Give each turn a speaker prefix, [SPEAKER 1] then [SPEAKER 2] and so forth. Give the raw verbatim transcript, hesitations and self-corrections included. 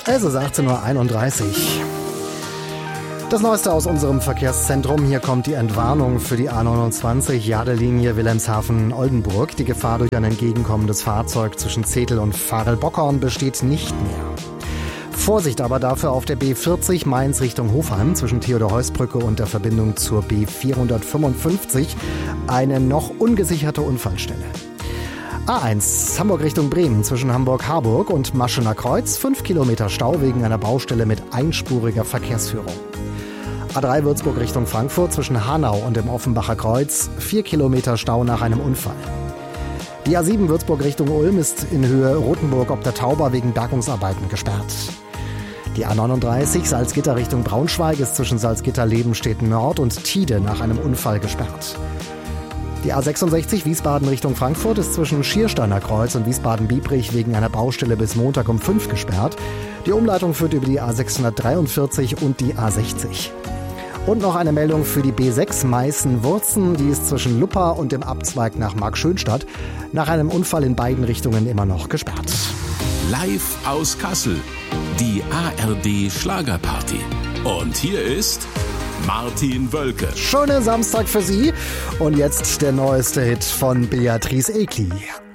[SPEAKER 1] Es ist achtzehn Uhr einunddreißig. Das Neueste aus unserem Verkehrszentrum. Hier kommt die Entwarnung für die A neunundzwanzig, Jadelinie Wilhelmshaven-Oldenburg. Die Gefahr durch ein entgegenkommendes Fahrzeug zwischen Zetel und Varel-Bockhorn besteht nicht mehr. Vorsicht aber dafür auf der B vierzig Mainz Richtung Hofheim zwischen Theodor-Heuss-Brücke und der Verbindung zur B vierhundertfünfundfünfzig eine noch ungesicherte Unfallstelle. A eins Hamburg Richtung Bremen zwischen Hamburg-Harburg und Maschener Kreuz, fünf Kilometer Stau wegen einer Baustelle mit einspuriger Verkehrsführung. A drei Würzburg Richtung Frankfurt zwischen Hanau und dem Offenbacher Kreuz, vier Kilometer Stau nach einem Unfall. Die A sieben Würzburg Richtung Ulm ist in Höhe Rothenburg ob der Tauber wegen Bergungsarbeiten gesperrt. Die A neununddreißig Salzgitter Richtung Braunschweig ist zwischen Salzgitter-Lebenstedt Nord und Tide nach einem Unfall gesperrt. Die A sechsundsechzig Wiesbaden Richtung Frankfurt ist zwischen Schiersteiner Kreuz und Wiesbaden-Biebrich wegen einer Baustelle bis Montag um fünf gesperrt. Die Umleitung führt über die A sechshundertdreiundvierzig und die A sechzig. Und noch eine Meldung für die B sechs Meißen-Wurzen, die ist zwischen Luppa und dem Abzweig nach Markschönstadt nach einem Unfall in beiden Richtungen immer noch gesperrt.
[SPEAKER 2] Live aus Kassel, die A R D Schlagerparty. Und hier ist Martin Wölke.
[SPEAKER 1] Schöner Samstag für Sie und jetzt der neueste Hit von Beatrice Egli.